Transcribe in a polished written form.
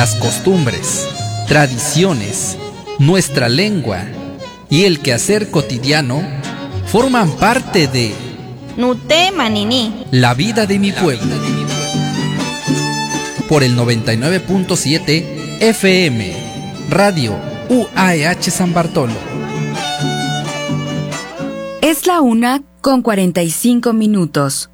las costumbres, tradiciones, nuestra lengua y el quehacer cotidiano forman parte de Nute Manini, la vida de mi pueblo. Por el 99.7 FM, Radio UAEH San Bartolo. Es la 1:45.